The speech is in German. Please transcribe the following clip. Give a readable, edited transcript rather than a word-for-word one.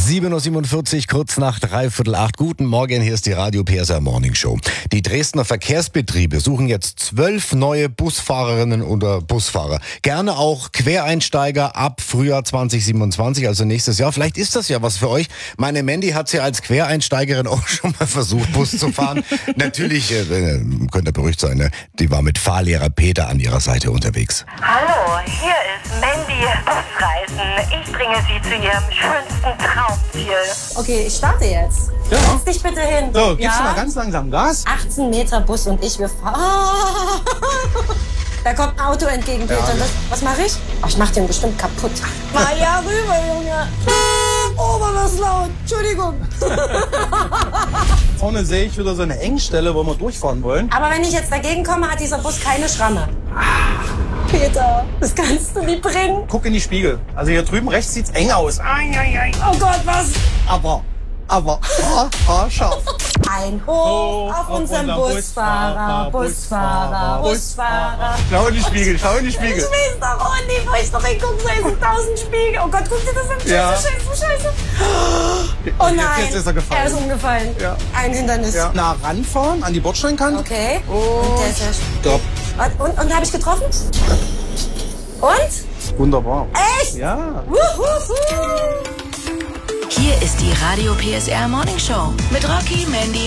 7.47 Uhr, kurz nach 7:45. Guten Morgen, hier ist die Radio PSR Morning Show. Die Dresdner Verkehrsbetriebe suchen jetzt 12 neue Busfahrerinnen oder Busfahrer. Gerne auch Quereinsteiger ab Frühjahr 2027, also nächstes Jahr. Vielleicht ist das ja was für euch. Meine Mandy hat sie als Quereinsteigerin auch schon mal versucht, Bus zu fahren. Natürlich, könnt ihr beruhigt sein, ne? Die war mit Fahrlehrer Peter an ihrer Seite unterwegs. Hallo, hier ist Mandy Busreisen. Ich bringe Sie zu Ihrem schönsten Traumziel. Okay, ich starte jetzt. Ja. Setz dich bitte hin. So, gibst du mal ganz langsam Gas? 18 Meter Bus und ich, wir fahren. Da kommt ein Auto entgegen, Peter. Ja. Was mache ich? Oh, ich mach den bestimmt kaputt. Mal ja rüber, Junge. Oh, war das laut. Entschuldigung. Vorne sehe ich wieder so eine Engstelle, wo wir durchfahren wollen. Aber wenn ich jetzt dagegen komme, hat dieser Bus keine Schramme. Peter, das kannst du nicht bringen. Guck in die Spiegel. Also hier drüben rechts sieht's eng aus. Oh Gott, was? Aber, scharf. Ein Hoch auf unseren Busfahrer, Busfahrer, Busfahrer. Schau in die Spiegel, schau in die Spiegel. Ich weiß doch auch nicht, wo ich noch hingucke, so ist 1000 Spiegel. Oh Gott, guck dir das an. Ja. Scheiße. Oh nein, Jetzt ist er gefallen. Er ist umgefallen. Ja. Ein Hindernis. Ja. Nah ranfahren, an die Bordsteinkante. Okay. Und der ist ja stopp. und habe ich getroffen? Und? Wunderbar. Echt? Ja. Wuhu. Hier ist die Radio PSR Morning Show mit Rocky, Mandy